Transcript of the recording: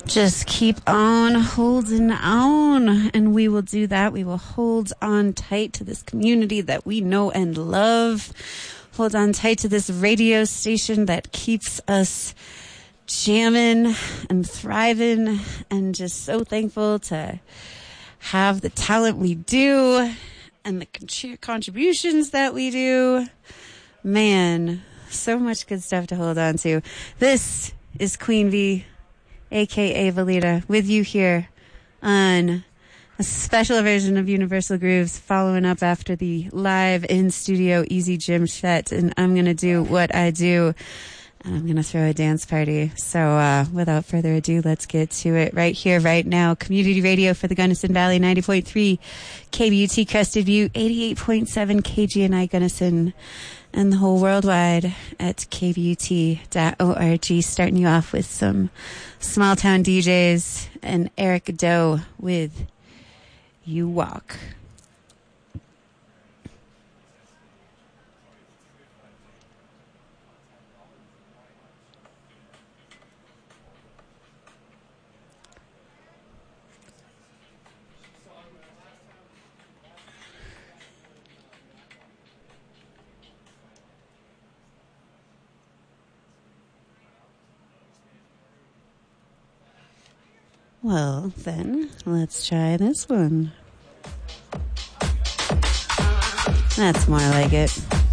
Just keep on holding on, and we will do that. We will hold on tight to this community that we know and love. Hold on tight to this radio station that keeps us jamming and thriving, and just so thankful to have the talent we do and the contributions that we do. Man, so much good stuff to hold on to. This is Queen V, a.k.a. Valita, with you here on a special version of Universal Grooves, following up after the live in-studio Easy Gym Shet, and I'm going to do what I do, and I'm going to throw a dance party. So without further ado, let's get to it right here, right now. Community radio for the Gunnison Valley, 90.3 KBUT Crested View, 88.7 KGNI Gunnison, and the whole worldwide at kbut.org. Starting you off with some small town DJs and Eric Doe with You Walk. Well, then, let's try this one. That's more like it.